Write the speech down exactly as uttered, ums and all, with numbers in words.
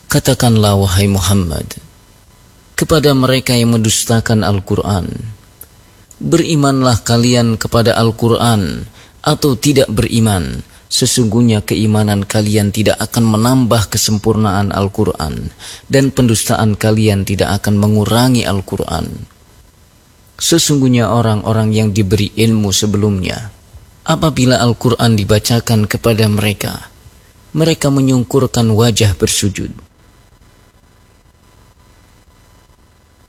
Katakanlah wahai Muhammad kepada mereka yang mendustakan Al-Quran, berimanlah kalian kepada Al-Quran atau tidak beriman, sesungguhnya keimanan kalian tidak akan menambah kesempurnaan Al-Quran, dan pendustaan kalian tidak akan mengurangi Al-Quran. Sesungguhnya orang-orang yang diberi ilmu sebelumnya, apabila Al-Quran dibacakan kepada mereka, mereka menyungkurkan wajah bersujud.